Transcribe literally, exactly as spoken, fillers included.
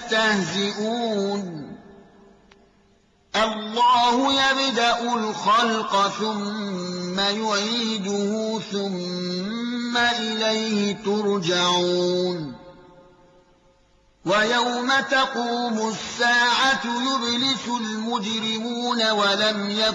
يستهزئون الله يبدأ الخلق ثم يعيده ثم إليه ترجعون ويوم تقوم الساعة يبلس المجرمون ولم يكن